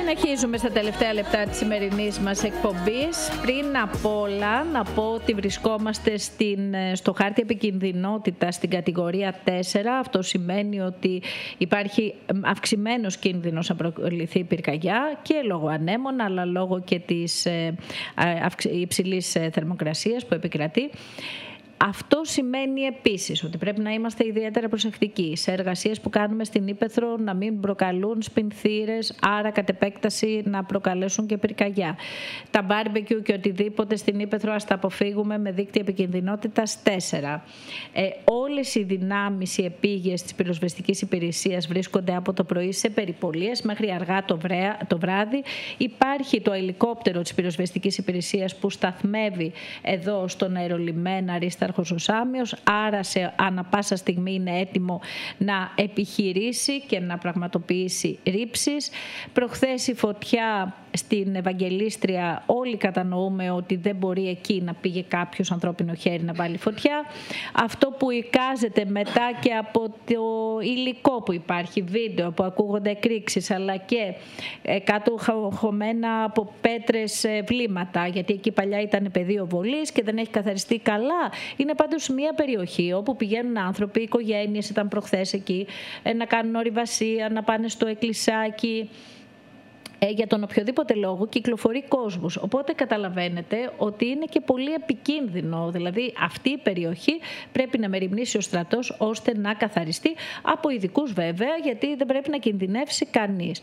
Συνεχίζουμε στα τελευταία λεπτά της σημερινής μας εκπομπής. Πριν απ' όλα να πω ότι βρισκόμαστε στο χάρτη επικινδυνότητας στην κατηγορία 4. Αυτό σημαίνει ότι υπάρχει αυξημένος κίνδυνος να προκληθεί πυρκαγιά και λόγω ανέμων, αλλά λόγω και της υψηλής θερμοκρασίας που επικρατεί. Αυτό σημαίνει επίσης ότι πρέπει να είμαστε ιδιαίτερα προσεκτικοί σε εργασίες που κάνουμε στην ύπαιθρο, να μην προκαλούν σπινθήρες, άρα κατ' επέκταση να προκαλέσουν και πυρκαγιά. Τα μπάρμπεκιου και οτιδήποτε στην ύπαιθρο ας τα αποφύγουμε με δίκτυα επικινδυνότητας 4. Όλες οι δυνάμεις, οι επίγειες της πυροσβεστικής υπηρεσίας βρίσκονται από το πρωί σε περιπολίες μέχρι αργά το βράδυ. Υπάρχει το ελικόπτερο της πυροσβεστικής υπηρεσίας που σταθμεύει εδώ στον αερολιμένα Αρίσταρχος ο Σάμιος, άρα σε ανά πάσα στιγμή είναι έτοιμο να επιχειρήσει και να πραγματοποιήσει ρήψεις. Προχθές η φωτιά στην Ευαγγελίστρια, όλοι κατανοούμε ότι δεν μπορεί εκεί να πήγε κάποιος ανθρώπινο χέρι να βάλει φωτιά. Αυτό που εικάζεται μετά και από το υλικό που υπάρχει, βίντεο που ακούγονται εκρήξεις, αλλά και κάτω χωμένα από πέτρες βλήματα, γιατί εκεί παλιά ήταν πεδίο βολής και δεν έχει καθαριστεί καλά. Είναι πάντως μια περιοχή όπου πηγαίνουν άνθρωποι, οικογένειες ήταν προχθές εκεί, να κάνουν ορειβασία, να πάνε στο εκκλησάκι. Για τον οποιοδήποτε λόγο κυκλοφορεί κόσμος. Οπότε καταλαβαίνετε ότι είναι και πολύ επικίνδυνο. Δηλαδή αυτή η περιοχή πρέπει να μεριμνήσει ο στρατός ώστε να καθαριστεί από ειδικούς βέβαια, γιατί δεν πρέπει να κινδυνεύσει κανείς.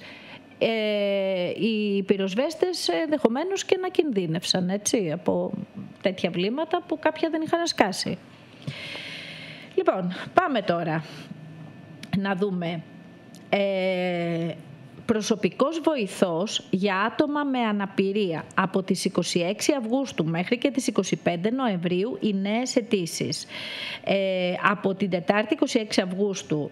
Οι πυροσβέστες ενδεχομένως και να κινδύνευσαν έτσι, από τέτοια βλήματα που κάποια δεν είχαν σκάσει. Λοιπόν, πάμε τώρα να δούμε προσωπικός βοηθός για άτομα με αναπηρία από τις 26 Αυγούστου μέχρι και τις 25 Νοεμβρίου οι νέες αιτήσεις. Από την Τετάρτη 26 Αυγούστου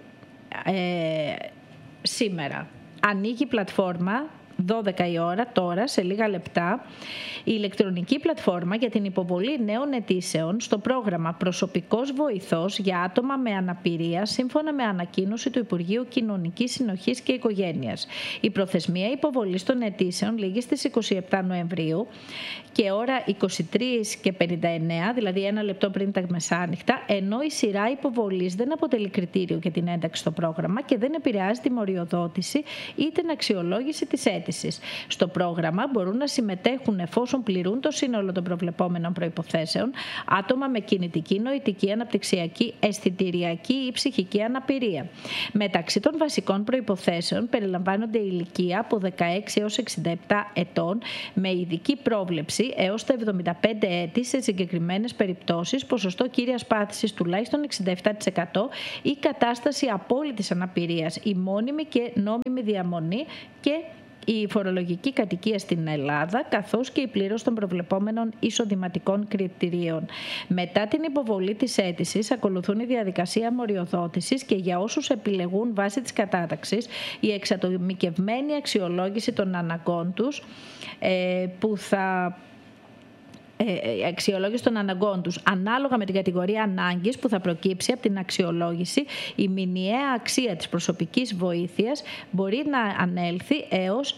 σήμερα ανοίγει η πλατφόρμα 12 η ώρα τώρα, σε λίγα λεπτά, η ηλεκτρονική πλατφόρμα για την υποβολή νέων αιτήσεων στο πρόγραμμα Προσωπικός Βοηθός για άτομα με αναπηρία, σύμφωνα με ανακοίνωση του Υπουργείου Κοινωνικής Συνοχής και Οικογένειας. Η προθεσμία υποβολής των αιτήσεων λήγει στις 27 Νοεμβρίου και ώρα 23:59, δηλαδή ένα λεπτό πριν τα μεσάνυχτα, ενώ η σειρά υποβολής δεν αποτελεί κριτήριο για την ένταξη στο πρόγραμμα και δεν επηρεάζει τη μοριοδότηση ή την αξιολόγηση της αίτησης. Στο πρόγραμμα μπορούν να συμμετέχουν, εφόσον πληρούν το σύνολο των προβλεπόμενων προϋποθέσεων, άτομα με κινητική, νοητική, αναπτυξιακή, αισθητηριακή ή ψυχική αναπηρία. Μεταξύ των βασικών προϋποθέσεων περιλαμβάνονται η ηλικία από 16 έως 67 ετών με ειδική πρόβλεψη έως τα 75 έτη σε συγκεκριμένες περιπτώσεις, ποσοστό κύριας πάθησης τουλάχιστον 67% ή κατάσταση απόλυτης αναπηρίας, η μόνιμη και νόμιμη διαμονή και η φορολογική κατοικία στην Ελλάδα, καθώς και η πλήρωση των προβλεπόμενων εισοδηματικών κριτηρίων. Μετά την υποβολή της αίτησης ακολουθούν η διαδικασία μοριοδότησης και για όσους επιλεγούν βάσει της κατάταξης η εξατομικευμένη αξιολόγηση των αναγκών τους που θα αξιολόγηση των αναγκών τους ανάλογα με την κατηγορία ανάγκης που θα προκύψει από την αξιολόγηση. Η μηνιαία αξία της προσωπικής βοήθειας μπορεί να ανέλθει έως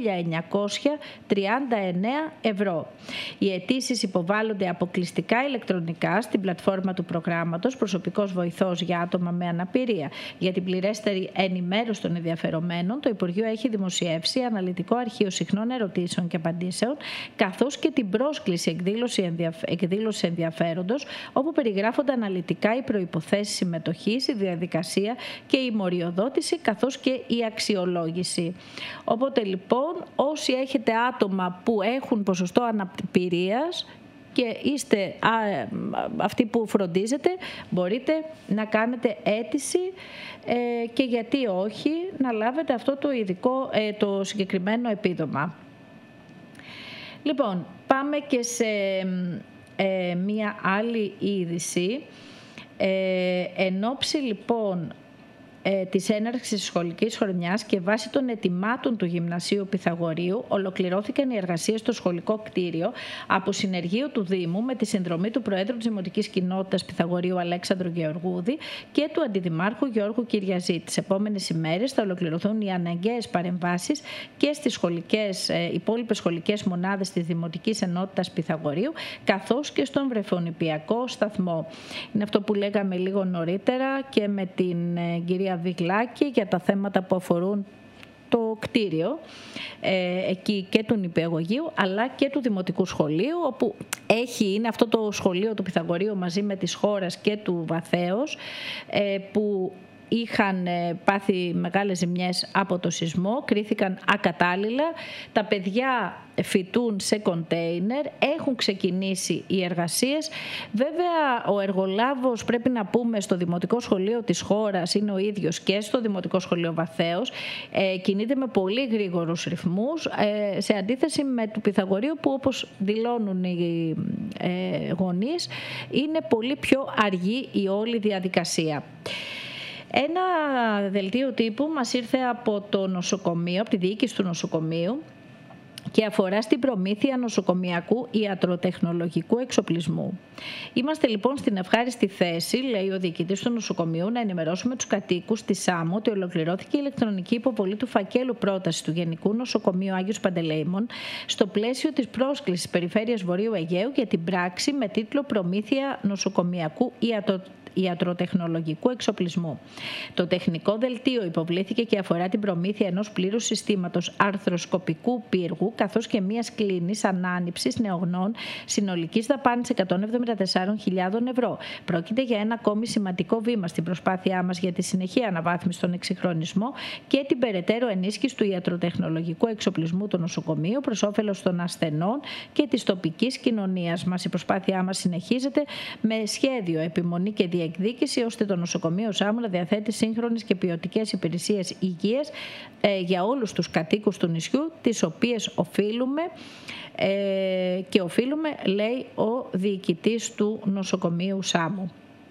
1.939 ευρώ. Οι αιτήσεις υποβάλλονται αποκλειστικά ηλεκτρονικά στην πλατφόρμα του προγράμματος Προσωπικός Βοηθός για άτομα με αναπηρία. Για την πληρέστερη ενημέρωση των ενδιαφερομένων, το Υπουργείο έχει δημοσιεύσει αναλυτικό αρχείο συχνών ερωτήσεων και απαντήσεων, καθώς και την πρόσκληση εκδήλωση ενδιαφέροντος, όπου περιγράφονται αναλυτικά οι προϋποθέσεις συμμετοχής, η διαδικασία και η μοριοδότηση, καθώς και η αξιολόγηση. Οπότε λοιπόν, όσοι έχετε άτομα που έχουν ποσοστό αναπηρίας και είστε αυτοί που φροντίζετε, μπορείτε να κάνετε αίτηση και γιατί όχι να λάβετε αυτό το ειδικό, το συγκεκριμένο επίδομα. Λοιπόν, πάμε και σε μία άλλη είδηση. Εν ώψη λοιπόν της έναρξης της σχολικής χρονιάς και βάσει των ετοιμάτων του Γυμνασίου Πυθαγορείου ολοκληρώθηκαν οι εργασίες στο σχολικό κτίριο από συνεργείο του Δήμου με τη συνδρομή του Προέδρου της Δημοτικής Κοινότητας Πυθαγορείου Αλέξανδρου Γεωργούδη και του Αντιδημάρχου Γιώργου Κυριαζή. Τις επόμενες ημέρες θα ολοκληρωθούν οι αναγκαίες παρεμβάσεις και στις υπόλοιπες σχολικές μονάδες της Δημοτικής Ενότητας Πυθαγορείου καθώς και στον βρεφονηπιακό σταθμό. Είναι αυτό που λέγαμε λίγο νωρίτερα και με την κυρία Βιγλάκη για τα θέματα που αφορούν το κτίριο εκεί και του νηπιαγωγείου αλλά και του δημοτικού σχολείου, όπου είναι αυτό το σχολείο του Πυθαγορείου μαζί με της Χώρας και του Βαθέως που είχαν πάθει μεγάλες ζημιές από το σεισμό, κρίθηκαν ακατάλληλα. Τα παιδιά φοιτούν σε κοντέινερ, έχουν ξεκινήσει οι εργασίες. Βέβαια, ο εργολάβος, πρέπει να πούμε, στο Δημοτικό Σχολείο της Χώρας είναι ο ίδιος και στο Δημοτικό Σχολείο Βαθέως. Κινείται με πολύ γρήγορους ρυθμούς, σε αντίθεση με του Πυθαγορείου που, όπως δηλώνουν οι γονείς, είναι πολύ πιο αργή η όλη διαδικασία. Ένα δελτίο τύπου μας ήρθε από το νοσοκομείο, από τη διοίκηση του νοσοκομείου και αφορά στην προμήθεια νοσοκομιακού ιατροτεχνολογικού εξοπλισμού. Είμαστε λοιπόν στην ευχάριστη θέση, λέει ο διοικητής του νοσοκομείου, να ενημερώσουμε τους κατοίκους της ΣΑΜΟ ότι ολοκληρώθηκε η ηλεκτρονική υποβολή του φακέλου πρότασης του Γενικού Νοσοκομείου Άγιος Παντελεήμων στο πλαίσιο της πρόσκλησης Περιφέρειας Βορείου Αιγαίου για την πράξη με τίτλο «Προμήθεια νοσοκομιακού ιατροτεχνολογικού εξοπλισμού». Το τεχνικό δελτίο υποβλήθηκε και αφορά την προμήθεια ενός πλήρους συστήματος αρθροσκοπικού πύργου καθώς και μιας κλίνης ανάνυψης νεογνών συνολικής δαπάνης 174.000 ευρώ. Πρόκειται για ένα ακόμη σημαντικό βήμα στην προσπάθειά μας για τη συνεχή αναβάθμιση στον εξυγχρονισμό και την περαιτέρω ενίσχυση του ιατροτεχνολογικού εξοπλισμού του νοσοκομείου προς όφελος των ασθενών και της τοπικής κοινωνίας μας. Η προσπάθειά μας συνεχίζεται με σχέδιο, επιμονή και διεκδίκηση ώστε το νοσοκομείο ΣΑΜΟ να διαθέτει σύγχρονες και ποιοτικές υπηρεσίες υγείας για όλους τους κατοίκους του νησιού, τις οποίες οφείλουμε, λέει ο διοικητής του νοσοκομείου ΣΑΜΟ.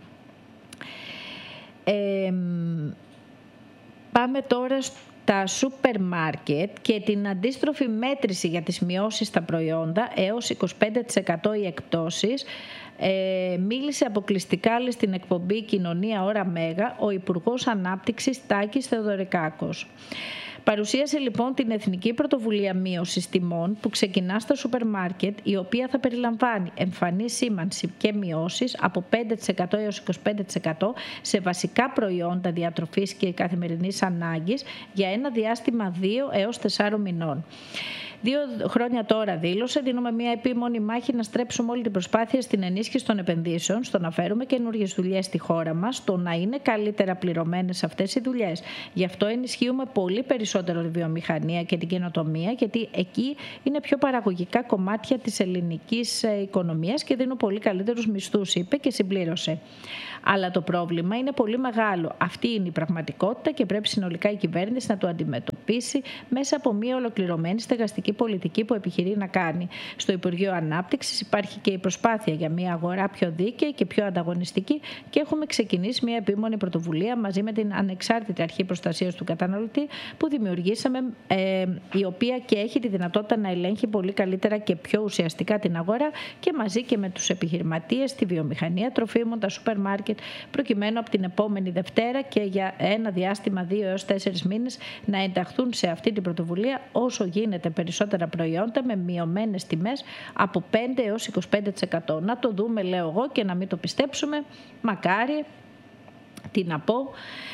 Πάμε τώρα στα σούπερ μάρκετ και την αντίστροφη μέτρηση για τις μειώσεις στα προϊόντα έως 25% οι εκπτώσεις. Μίλησε αποκλειστικά στην εκπομπή Κοινωνία Ώρα Μέγα ο Υπουργός Ανάπτυξης Τάκης Θεοδωρικάκος. Παρουσίασε λοιπόν την Εθνική Πρωτοβουλία Μείωσης Τιμών που ξεκινά στα σούπερ μάρκετ, η οποία θα περιλαμβάνει εμφανή σήμανση και μειώσεις από 5% έως 25% σε βασικά προϊόντα διατροφής και καθημερινής ανάγκης για ένα διάστημα 2 έως 4 μηνών. 2 χρόνια τώρα δήλωσε, δίνουμε μια επίμονη μάχη να στρέψουμε όλη την προσπάθεια στην ενίσχυση των επενδύσεων, στο να φέρουμε καινούργιες δουλειές στη χώρα μας, στο να είναι καλύτερα πληρωμένες αυτές οι δουλειές. Γι' αυτό ενισχύουμε πολύ περισσότερο τη βιομηχανία και την καινοτομία, γιατί εκεί είναι πιο παραγωγικά κομμάτια της ελληνικής οικονομίας και δίνουν πολύ καλύτερους μισθούς, είπε και συμπλήρωσε. Αλλά το πρόβλημα είναι πολύ μεγάλο. Αυτή είναι η πραγματικότητα και πρέπει συνολικά η κυβέρνηση να το αντιμετωπίσει μέσα από μια ολοκληρωμένη στεγαστική πολιτική που επιχειρεί να κάνει. Στο Υπουργείο Ανάπτυξης υπάρχει και η προσπάθεια για μια αγορά πιο δίκαιη και πιο ανταγωνιστική και έχουμε ξεκινήσει μια επίμονη πρωτοβουλία μαζί με την Ανεξάρτητη Αρχή Προστασίας του Καταναλωτή που δημιουργήσαμε, η οποία και έχει τη δυνατότητα να ελέγχει πολύ καλύτερα και πιο ουσιαστικά την αγορά και μαζί και με τους επιχειρηματίες, τη βιομηχανία τροφίμων, τα σούπερ μάρκετ, προκειμένου από την επόμενη Δευτέρα και για ένα διάστημα 2 έως 4 μήνες να ενταχθούν σε αυτή την πρωτοβουλία όσο γίνεται περισσότερα προϊόντα με μειωμένες τιμές από 5 έως 25%. Να το δούμε, λέω εγώ, και να μην το πιστέψουμε. Μακάρι, τι να πω.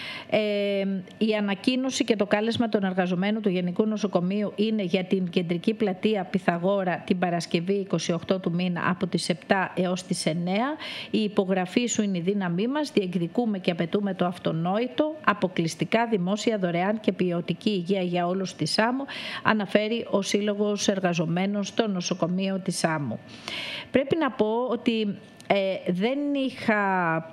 Η ανακοίνωση και το κάλεσμα των εργαζομένων του Γενικού Νοσοκομείου είναι για την κεντρική πλατεία Πυθαγόρα την Παρασκευή 28 του μήνα από τις 7 έως τις 9. Η υπογραφή σου είναι η δύναμή μας. Διεκδικούμε και απαιτούμε το αυτονόητο, αποκλειστικά δημόσια, δωρεάν και ποιοτική υγεία για όλους τη ΣΑΜΟ, αναφέρει ο Σύλλογος Εργαζομένων στο νοσοκομείο της ΣΑΜΟ. Πρέπει να πω ότι δεν είχα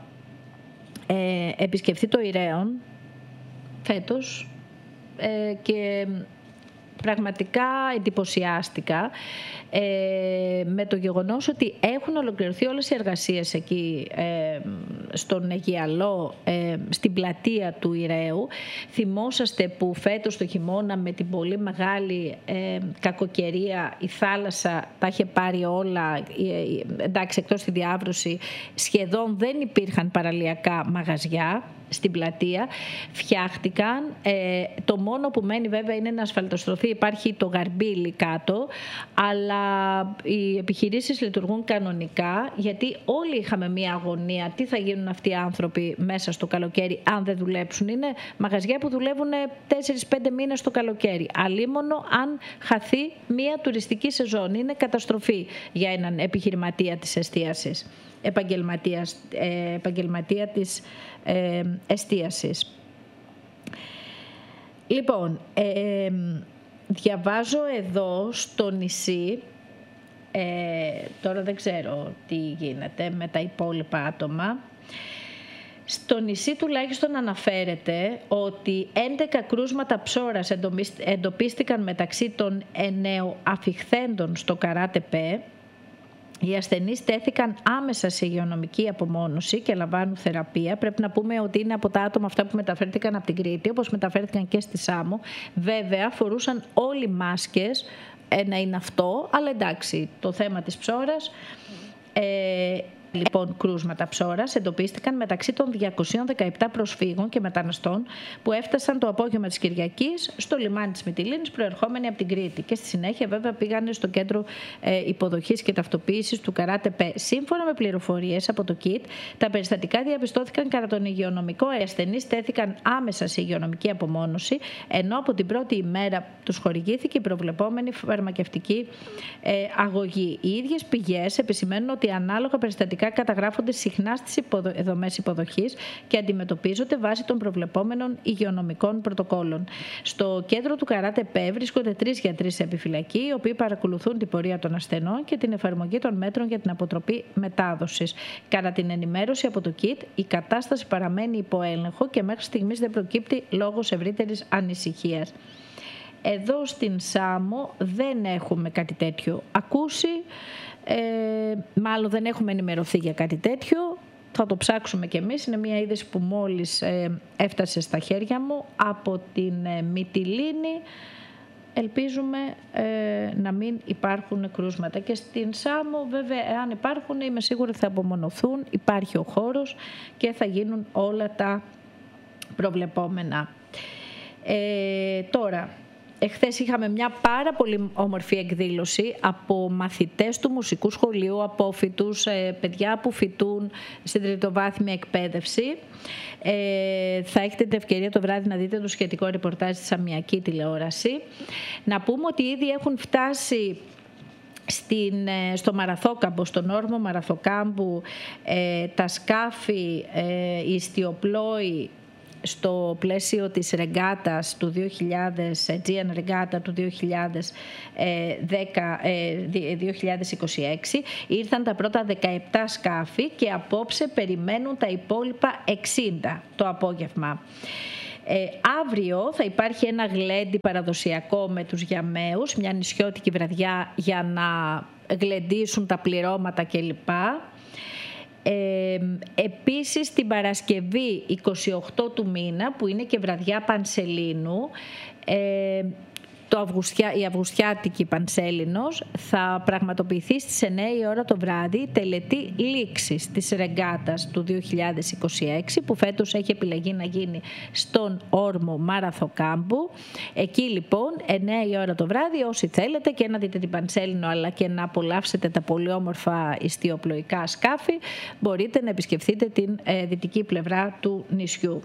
επισκεφθεί το Ηραίον φέτος και πραγματικά εντυπωσιάστηκα με το γεγονός ότι έχουν ολοκληρωθεί όλες οι εργασίες εκεί στον Αιγιαλό, στην πλατεία του Ηρέου. Θυμόσαστε που φέτος το χειμώνα με την πολύ μεγάλη κακοκαιρία η θάλασσα τα είχε πάρει όλα, εντάξει, εκτός τη διάβρωση σχεδόν δεν υπήρχαν παραλιακά μαγαζιά στην πλατεία, φτιάχτηκαν. Το μόνο που μένει βέβαια είναι να ασφαλτοστρωθεί, υπάρχει το γαρμπίλι κάτω, αλλά οι επιχειρήσεις λειτουργούν κανονικά, γιατί όλοι είχαμε μία αγωνία τι θα γίνουν αυτοί οι άνθρωποι μέσα στο καλοκαίρι αν δεν δουλέψουν. Είναι μαγαζιά που δουλεύουν 4-5 μήνες το καλοκαίρι, αλίμονο αν χαθεί μία τουριστική σεζόν. Είναι καταστροφή για έναν επιχειρηματία της εστίασης, επαγγελματία της εστίασης. Λοιπόν, διαβάζω εδώ στο νησί, τώρα δεν ξέρω τι γίνεται με τα υπόλοιπα άτομα. Στο νησί τουλάχιστον αναφέρεται ότι 11 κρούσματα ψώρας εντοπίστηκαν μεταξύ των νεοαφιχθέντων στο Καράτεπέ. Οι ασθενείς τέθηκαν άμεσα σε υγειονομική απομόνωση και λαμβάνουν θεραπεία. Πρέπει να πούμε ότι είναι από τα άτομα αυτά που μεταφέρθηκαν από την Κρήτη, όπως μεταφέρθηκαν και στη Σάμο. Βέβαια, φορούσαν όλοι μάσκες, να είναι αυτό, αλλά εντάξει, το θέμα της ψώρας. Λοιπόν, κρούσματα ψώρας εντοπίστηκαν μεταξύ των 217 προσφύγων και μεταναστών που έφτασαν το απόγευμα της Κυριακής στο λιμάνι της Μυτιλήνης προερχόμενοι από την Κρήτη. Και στη συνέχεια, βέβαια, πήγανε στο κέντρο υποδοχής και ταυτοποίησης του Καράτεπέ. Σύμφωνα με πληροφορίες από το ΚΙΤ, τα περιστατικά διαπιστώθηκαν κατά τον υγειονομικό. Οι ασθενείς τέθηκαν άμεσα σε υγειονομική απομόνωση, ενώ από την πρώτη ημέρα τους χορηγήθηκε η προβλεπόμενη φαρμακευτική αγωγή. Οι ίδιες πηγές επισημαίνουν ότι ανάλογα περιστατικά καταγράφονται συχνά στις δομές υποδοχής και αντιμετωπίζονται βάσει των προβλεπόμενων υγειονομικών πρωτοκόλων. Στο κέντρο του Καράτεπέ βρίσκονται 3 γιατροί σε επιφυλακή, οι οποίοι παρακολουθούν την πορεία των ασθενών και την εφαρμογή των μέτρων για την αποτροπή μετάδοσης. Κατά την ενημέρωση από το ΚΙΤ, η κατάσταση παραμένει υπό έλεγχο και μέχρι στιγμής δεν προκύπτει λόγος ευρύτερης ανησυχίας. Εδώ στην Σάμο δεν έχουμε κάτι τέτοιο ακούσει. Μάλλον δεν έχουμε ενημερωθεί για κάτι τέτοιο. Θα το ψάξουμε κι εμείς. Είναι μια είδηση που μόλις έφτασε στα χέρια μου από την Μυτιλήνη. Ελπίζουμε να μην υπάρχουν κρούσματα. Και στην Σάμο βέβαια, αν υπάρχουν, είμαι σίγουρη θα απομονωθούν. Υπάρχει ο χώρος και θα γίνουν όλα τα προβλεπόμενα. Τώρα, εχθές είχαμε μια πάρα πολύ όμορφη εκδήλωση από μαθητές του μουσικού σχολείου, απόφοιτους, παιδιά που φοιτούν στην τριτοβάθμια εκπαίδευση. Θα έχετε την ευκαιρία το βράδυ να δείτε το σχετικό ρεπορτάζ στη Σαμιακή τηλεόραση. Να πούμε ότι ήδη έχουν φτάσει στο Μαραθόκαμπο, στον όρμο Μαραθοκάμπου, τα σκάφη, οι ιστιοπλόοι στο πλαίσιο της ρεγκάτας του 2000, Aegean Regatta του 2026, ήρθαν τα πρώτα 17 σκάφη και απόψε περιμένουν τα υπόλοιπα 60 το απόγευμα. Αύριο θα υπάρχει ένα γλέντι παραδοσιακό με τους γιαμαίους, μια νησιώτικη βραδιά για να γλεντήσουν τα πληρώματα κλπ. Επίσης την Παρασκευή 28 του μήνα, που είναι και βραδιά Πανσελίνου, η Αυγουστιάτικη Πανσέλινος, θα πραγματοποιηθεί στις 9 η ώρα το βράδυ τελετή λήξης της ρεγκάτας του 2026, που φέτος έχει επιλεγεί να γίνει στον όρμο Μαραθοκάμπου. Εκεί λοιπόν 9 η ώρα το βράδυ, όσοι θέλετε και να δείτε την Πανσέλινο αλλά και να απολαύσετε τα πολύ όμορφα ιστιοπλοϊκά σκάφη, μπορείτε να επισκεφθείτε την δυτική πλευρά του νησιού.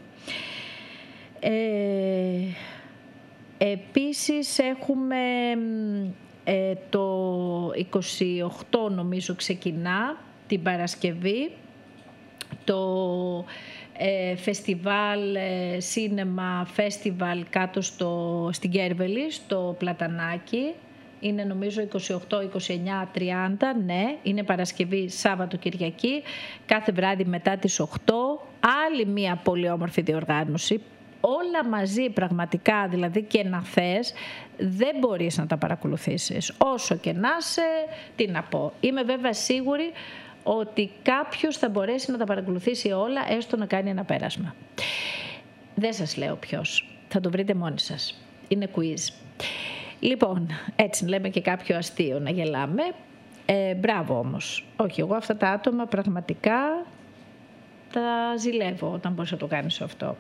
Επίσης έχουμε το 28 νομίζω ξεκινά την Παρασκευή το φεστιβάλ, Cinema Festival κάτω στην Κέρβελη, στο Πλατανάκι. Είναι νομίζω 28, 29, 30, ναι, είναι Παρασκευή, Σάββατο, Κυριακή, κάθε βράδυ μετά τις 8. Άλλη μία πολύ όμορφη διοργάνωση, όλα μαζί πραγματικά, δηλαδή και να θες, δεν μπορείς να τα παρακολουθήσεις. Όσο και να είσαι, τι να πω. Είμαι βέβαια σίγουρη ότι κάποιος θα μπορέσει να τα παρακολουθήσει όλα, έστω να κάνει ένα πέρασμα. Δεν σας λέω ποιος. Θα το βρείτε μόνοι σας. Είναι quiz. Λοιπόν, έτσι λέμε και κάποιο αστείο να γελάμε. Μπράβο όμως. Όχι, εγώ αυτά τα άτομα πραγματικά τα ζηλεύω όταν μπορείς να το κάνεις αυτό.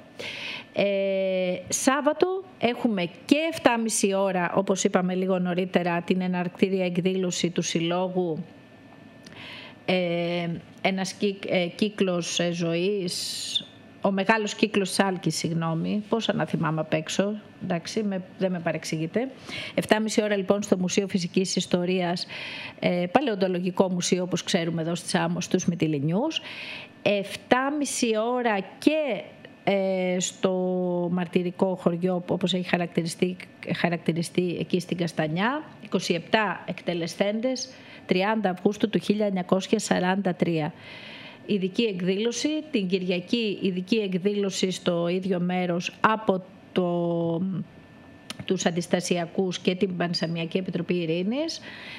Σάββατο έχουμε και 7,5 ώρα, όπως είπαμε λίγο νωρίτερα, την εναρκτήρια εκδήλωση του Συλλόγου, ένας κύκλος ζωής, ο μεγάλος κύκλος Σάλκης, συγγνώμη, πόσα να θυμάμαι απ' έξω, εντάξει, δεν με παρεξηγείτε. 7,5 ώρα λοιπόν στο Μουσείο Φυσικής Ιστορίας, παλαιοντολογικό μουσείο όπως ξέρουμε εδώ στη Σάμο, στους Μυτιληνιούς. 7,5 ώρα και στο μαρτυρικό χωριό, όπως έχει χαρακτηριστεί εκεί στην Καστανιά, 27 εκτελεσθέντες, 30 Αυγούστου του 1943. Ειδική εκδήλωση, την Κυριακή ειδική εκδήλωση στο ίδιο μέρος από τους αντιστασιακούς και την Πανσαμιακή Επιτροπή Ειρήνης.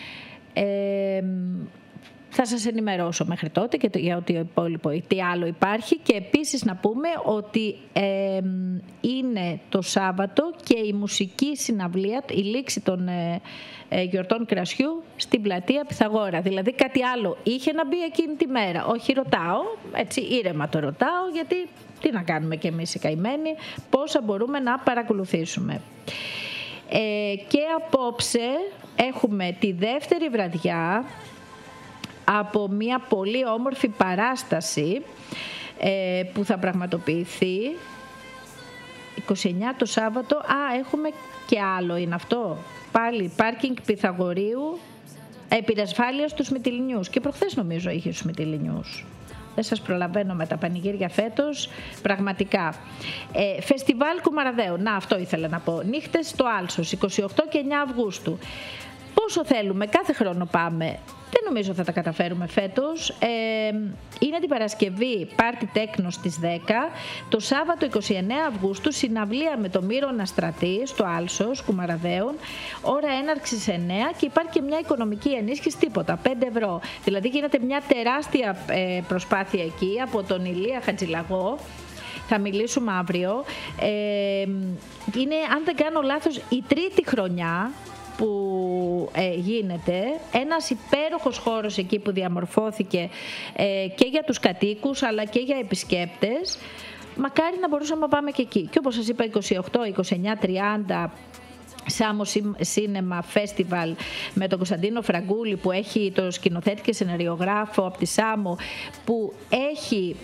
Θα σας ενημερώσω μέχρι τότε και για ό,τι υπόλοιπο, τι άλλο υπάρχει. Και επίσης να πούμε ότι είναι το Σάββατο και η μουσική συναυλία, η λήξη των γιορτών κρασιού στην πλατεία Πυθαγόρα. Δηλαδή κάτι άλλο είχε να μπει εκείνη τη μέρα. Όχι, ρωτάω, έτσι ήρεμα το ρωτάω, γιατί τι να κάνουμε κι εμείς οι καημένοι, πόσα μπορούμε να παρακολουθήσουμε. Και απόψε έχουμε τη δεύτερη βραδιά από μια πολύ όμορφη παράσταση που θα πραγματοποιηθεί 29 το Σάββατο. Έχουμε και άλλο, είναι αυτό. Πάλι πάρκινγκ Πυθαγορείου, πυρασφάλεια στους Μυτιληνιούς. Και προχθές νομίζω είχε στους Μυτιληνιούς. Δεν σας προλαβαίνω με τα πανηγύρια φέτος, πραγματικά. Φεστιβάλ Κουμαραδέου, να αυτό ήθελα να πω. Νύχτες στο Άλσος, 28 και 9 Αυγούστου. Πόσο θέλουμε, κάθε χρόνο πάμε. Δεν νομίζω θα τα καταφέρουμε φέτος. Είναι την Παρασκευή πάρτι τέκνο στις 10. Το Σάββατο 29 Αυγούστου συναυλία με το Μύρονα Στρατή στο Άλσος Κουμαραδέων. Ώρα έναρξης 9 και υπάρχει και μια οικονομική ενίσχυση, τίποτα, 5 ευρώ. Δηλαδή γίνεται μια τεράστια προσπάθεια εκεί από τον Ηλία Χατζηλαγό. Θα μιλήσουμε αύριο. Είναι, αν δεν κάνω λάθος, η τρίτη χρονιά που γίνεται, ένας υπέροχος χώρος εκεί που διαμορφώθηκε και για τους κατοίκους αλλά και για επισκέπτες. Μακάρι να μπορούσαμε να πάμε και εκεί. Και όπως σας είπα, 28, 29, 30 Σάμο Σίνεμα Φέστιβαλ με τον Κωνσταντίνο Φραγκούλη, που έχει το σκηνοθέτη και σεναριογράφο από τη Σάμο, που έχει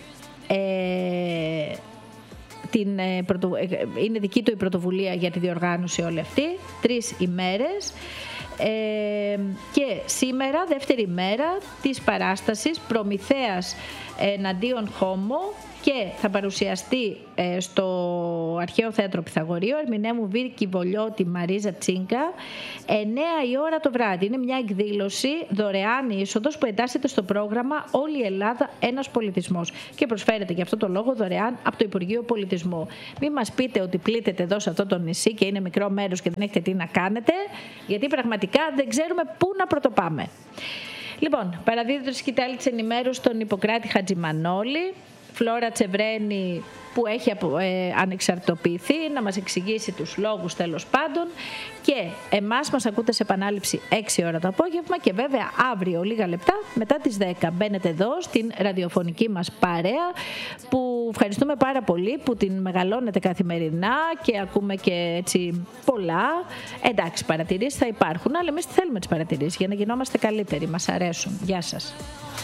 είναι δική του η πρωτοβουλία για τη διοργάνωση όλη αυτή, 3 ημέρες. Και σήμερα, δεύτερη μέρα της παράστασης Προμηθέας εναντίον Χόμο, και θα παρουσιαστεί στο Αρχαίο Θέατρο Πυθαγορείου ερμηνεύουν Βίρκη Βολιώτη, Μαρίζα Τσίνκα, 9 η ώρα το βράδυ. Είναι μια εκδήλωση δωρεάν είσοδος που εντάσσεται στο πρόγραμμα Όλη η Ελλάδα ένας πολιτισμός και προσφέρεται γι' αυτό το λόγο δωρεάν από το Υπουργείο Πολιτισμού. Μην μας πείτε ότι πλήττετε εδώ σε αυτό το νησί και είναι μικρό μέρος και δεν έχετε τι να κάνετε, γιατί πραγματικά δεν ξέρουμε πού να πρωτοπάμε. Λοιπόν, παραδίδεται σκητάλη της ενημέρωσης στον Ιπποκράτη Χατζημανόλη, Φλόρα Τσεβρένη, που έχει ανεξαρτοποιηθεί, να μας εξηγήσει τους λόγους τέλος πάντων, και εμάς μας ακούτε σε επανάληψη 6 ώρα το απόγευμα, και βέβαια αύριο λίγα λεπτά μετά τις 10 μπαίνετε εδώ στην ραδιοφωνική μας παρέα, που ευχαριστούμε πάρα πολύ που την μεγαλώνετε καθημερινά και ακούμε και έτσι πολλά. Εντάξει, παρατηρήσεις θα υπάρχουν, αλλά εμείς θέλουμε τις παρατηρήσεις για να γινόμαστε καλύτεροι, μας αρέσουν. Γεια σας.